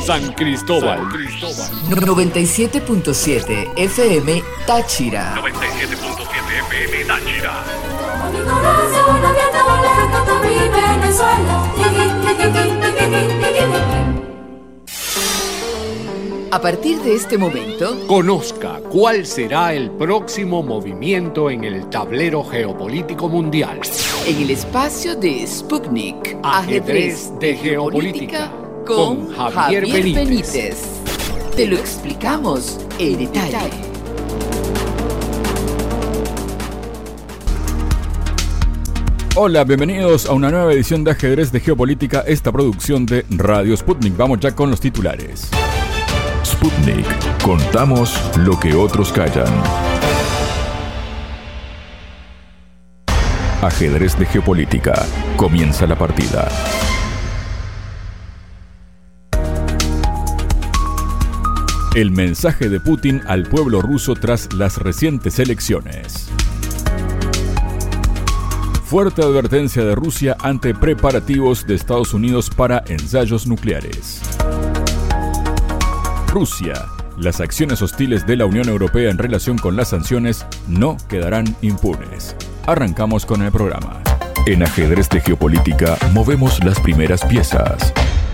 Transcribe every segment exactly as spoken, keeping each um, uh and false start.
San Cristóbal. noventa y siete punto siete F M Táchira. noventa y siete punto siete F M Táchira. Mi corazón abierto canta mi Venezuela. A partir de este momento, conozca cuál será el próximo movimiento en el tablero geopolítico mundial. En el espacio de Sputnik, Ajedrez de Geopolítica, con Javier, Javier Benítez. Benítez. Te lo explicamos en detalle. Hola, bienvenidos a una nueva edición de Ajedrez de Geopolítica, esta producción de Radio Sputnik. Vamos ya con los titulares. Sputnik. Contamos lo que otros callan. Ajedrez de Geopolítica. Comienza la partida. El mensaje de Putin al pueblo ruso tras las recientes elecciones. Fuerte advertencia de Rusia ante preparativos de Estados Unidos para ensayos nucleares. Rusia. Las acciones hostiles de la Unión Europea en relación con las sanciones no quedarán impunes. Arrancamos con el programa. En Ajedrez de Geopolítica movemos las primeras piezas.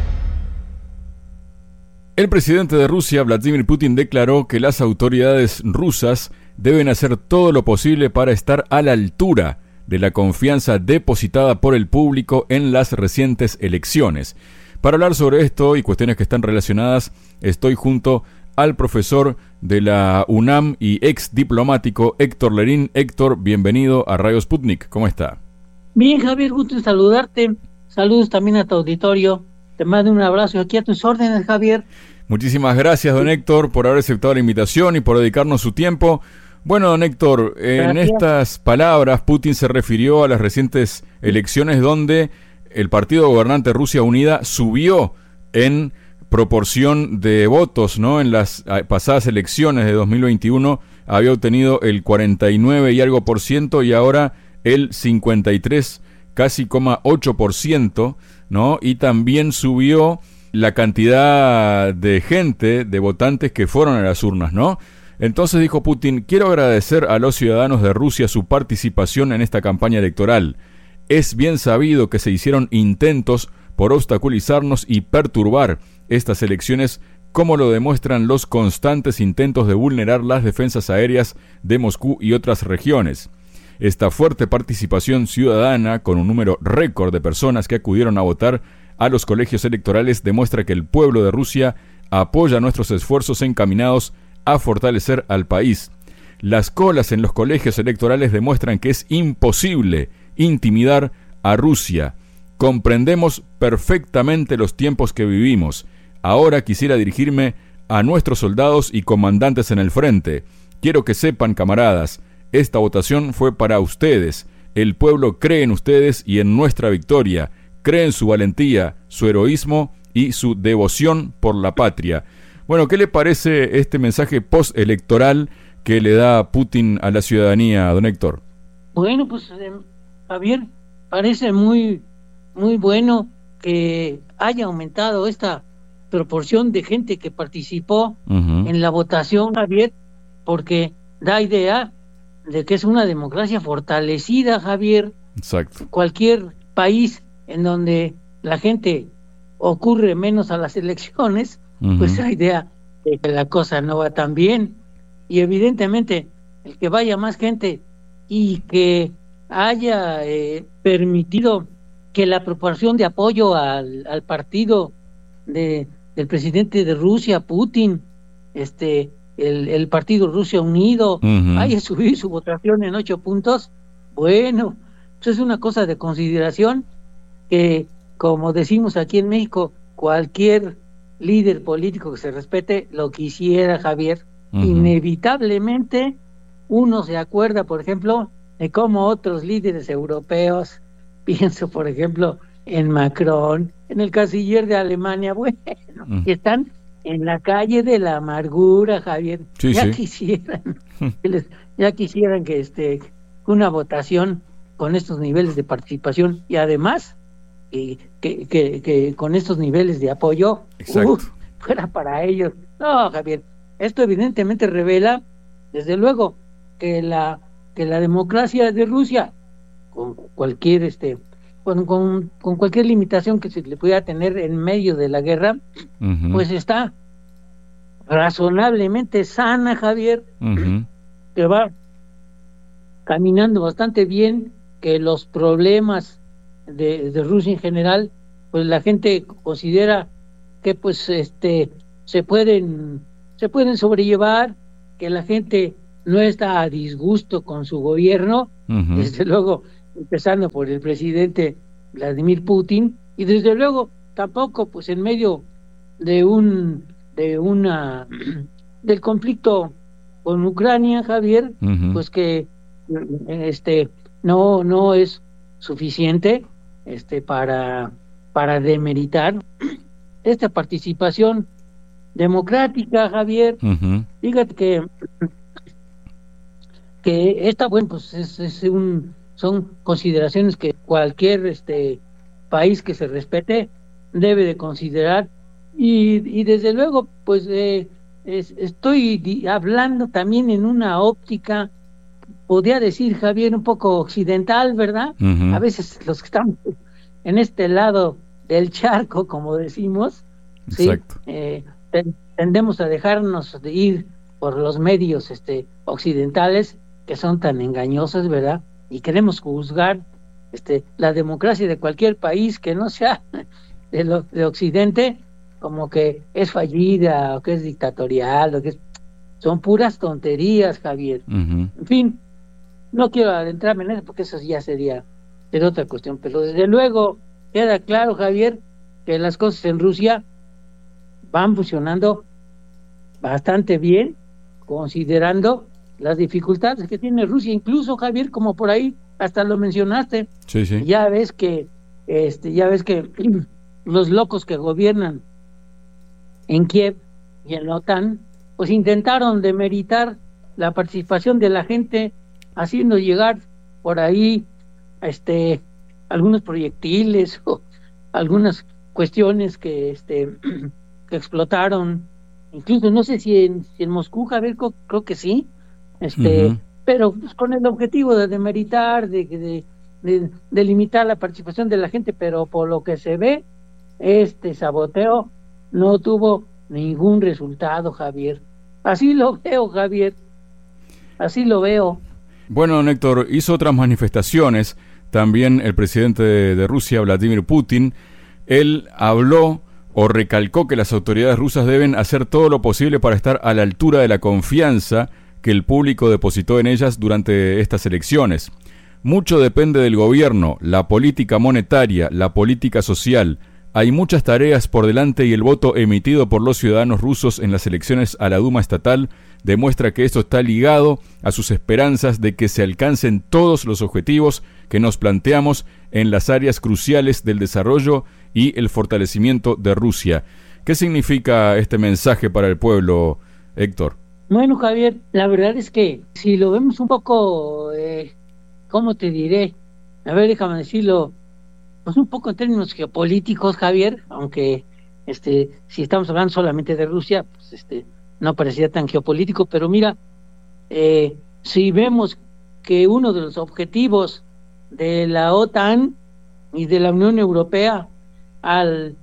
El presidente de Rusia, Vladimir Putin, declaró que las autoridades rusas deben hacer todo lo posible para estar a la altura de la confianza depositada por el público en las recientes elecciones. Para hablar sobre esto y cuestiones que están relacionadas, estoy junto al profesor de la UNAM y ex diplomático Héctor Lerín. Héctor, bienvenido a Radio Sputnik. ¿Cómo está? Bien, Javier, gusto en saludarte. Saludos también a tu auditorio. Te mando un abrazo aquí a tus órdenes, Javier. Muchísimas gracias, don Héctor, por haber aceptado la invitación y por dedicarnos su tiempo. Bueno, don Héctor, en gracias. Estas palabras, Putin se refirió a las recientes elecciones donde el partido gobernante Rusia Unida subió en proporción de votos, ¿no? En las pasadas elecciones de dos mil veintiuno había obtenido el cuarenta y nueve y algo por ciento y ahora el cincuenta y tres, casi coma ocho por ciento, ¿no? Y también subió la cantidad de gente, de votantes que fueron a las urnas, ¿no? Entonces dijo Putin: quiero agradecer a los ciudadanos de Rusia su participación en esta campaña electoral. Es bien sabido que se hicieron intentos por obstaculizarnos y perturbar estas elecciones, como lo demuestran los constantes intentos de vulnerar las defensas aéreas de Moscú y otras regiones. Esta fuerte participación ciudadana, con un número récord de personas que acudieron a votar a los colegios electorales, demuestra que el pueblo de Rusia apoya nuestros esfuerzos encaminados a fortalecer al país. Las colas en los colegios electorales demuestran que es imposible intimidar a Rusia. Comprendemos perfectamente los tiempos que vivimos. Ahora quisiera dirigirme a nuestros soldados y comandantes en el frente. Quiero que sepan, camaradas, esta votación fue para ustedes. El pueblo cree en ustedes y en nuestra victoria. Cree en su valentía, su heroísmo y su devoción por la patria. Bueno, ¿qué le parece este mensaje postelectoral que le da Putin a la ciudadanía, don Héctor? Bueno, pues eh, Javier, parece muy, muy bueno que haya aumentado esta proporción de gente que participó uh-huh. en la votación, Javier, porque da idea de que es una democracia fortalecida, Javier. Exacto. Cualquier país en donde la gente ocurre menos a las elecciones, uh-huh. pues da idea de que la cosa no va tan bien. Y evidentemente el que vaya más gente y que haya eh, permitido que la proporción de apoyo al, al partido de, del presidente de Rusia, Putin, este el, el partido Rusia Unido, uh-huh. haya subido su votación en ocho puntos, bueno, pues es una cosa de consideración que, como decimos aquí en México, cualquier líder político que se respete lo quisiera, Javier. Uh-huh. Inevitablemente uno se acuerda, por ejemplo, de cómo otros líderes europeos, pienso por ejemplo en Macron, en el canciller de Alemania, bueno, uh-huh. que están en la calle de la amargura, Javier. Sí, ya sí. quisieran, que les, ya quisieran que este una votación con estos niveles de participación y además eh, que, que, que con estos niveles de apoyo, uh, fuera para ellos. No, Javier, esto evidentemente revela, desde luego, que la que la democracia de Rusia, con cualquier este con, con, con cualquier limitación que se le pudiera tener en medio de la guerra, uh-huh. pues está razonablemente sana, Javier, uh-huh. que va caminando bastante bien, que los problemas de, de Rusia en general, pues la gente considera que pues este se pueden se pueden sobrellevar, que la gente no está a disgusto con su gobierno, uh-huh. desde luego empezando por el presidente Vladimir Putin, y desde luego tampoco pues en medio de un de una del conflicto con Ucrania, Javier, uh-huh. pues que este no no es suficiente este para para demeritar esta participación democrática, Javier. Uh-huh. Fíjate que que esta bueno pues es, es un son consideraciones que cualquier este país que se respete debe de considerar, y, y desde luego pues eh, es, estoy di- hablando también en una óptica, podría decir, Javier, un poco occidental, ¿verdad? Uh-huh. A veces los que estamos en este lado del charco, como decimos, ¿sí? eh, tendemos a dejarnos de ir por los medios este occidentales, que son tan engañosos, ¿verdad? Y queremos juzgar este la democracia de cualquier país que no sea de, lo, de Occidente como que es fallida o que es dictatorial, o que es... son puras tonterías, Javier. Uh-huh. En fin, no quiero adentrarme en eso porque eso ya sería, sería otra cuestión, pero desde luego queda claro, Javier, que las cosas en Rusia van funcionando bastante bien, considerando las dificultades que tiene Rusia, incluso, Javier, como por ahí hasta lo mencionaste. Sí, sí. Ya ves que este ya ves que los locos que gobiernan en Kiev y en la OTAN pues intentaron demeritar la participación de la gente, haciendo llegar por ahí este algunos proyectiles o algunas cuestiones que este que explotaron, incluso no sé si en, si en Moscú, Javier, creo, creo que sí, este uh-huh. pero pues, con el objetivo de demeritar, de, de, de, de limitar la participación de la gente, pero por lo que se ve, este saboteo no tuvo ningún resultado, Javier. Así lo veo, Javier. Así lo veo. Bueno, Héctor, hizo otras manifestaciones también el presidente de, de Rusia, Vladimir Putin. Él habló o recalcó que las autoridades rusas deben hacer todo lo posible para estar a la altura de la confianza que el público depositó en ellas durante estas elecciones. Mucho depende del gobierno, la política monetaria, la política social. Hay muchas tareas por delante y el voto emitido por los ciudadanos rusos en las elecciones a la Duma estatal demuestra que esto está ligado a sus esperanzas de que se alcancen todos los objetivos que nos planteamos en las áreas cruciales del desarrollo y el fortalecimiento de Rusia. ¿Qué significa este mensaje para el pueblo, Héctor? Bueno, Javier, la verdad es que si lo vemos un poco, eh, ¿cómo te diré? A ver, déjame decirlo, pues un poco en términos geopolíticos, Javier, aunque este si estamos hablando solamente de Rusia, pues este no parecía tan geopolítico, pero mira, eh, si vemos que uno de los objetivos de la OTAN y de la Unión Europea al,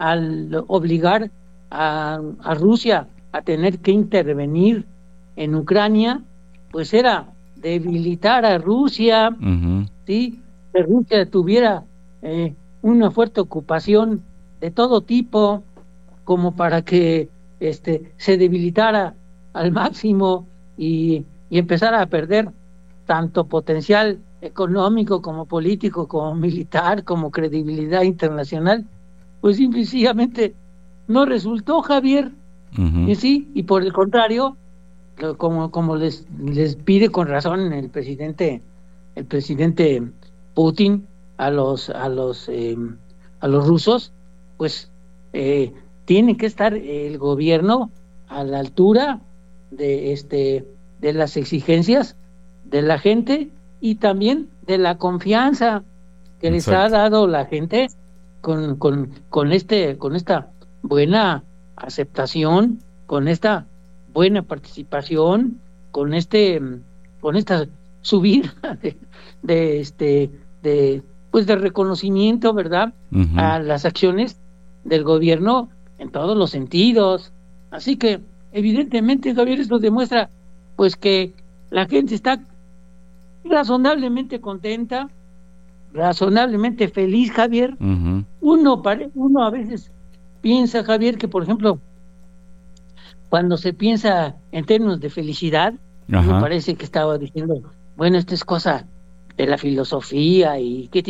al obligar a, a Rusia a tener que intervenir en Ucrania, pues era debilitar a Rusia, uh-huh. ¿sí? Que Rusia tuviera eh, una fuerte ocupación de todo tipo, como para que este se debilitara al máximo y, y empezara a perder tanto potencial económico como político, como militar, como credibilidad internacional. Pues simplemente no resultó, Javier. Uh-huh. Y sí, y por el contrario, como como les les pide con razón el presidente el presidente Putin a los a los eh, a los rusos, pues eh, tiene que estar el gobierno a la altura de este de las exigencias de la gente y también de la confianza que Exacto. les ha dado la gente con con con este con esta buena aceptación, con esta buena participación, con este, con esta subida de, de este, de pues de reconocimiento, ¿verdad? Uh-huh. A las acciones del gobierno en todos los sentidos. Así que evidentemente, Javier, esto demuestra pues que la gente está razonablemente contenta, razonablemente feliz, Javier. Uh-huh. Uno pare, uno a veces piensa, Javier, que por ejemplo, cuando se piensa en términos de felicidad, me parece que estaba diciendo, bueno, esto es cosa de la filosofía y qué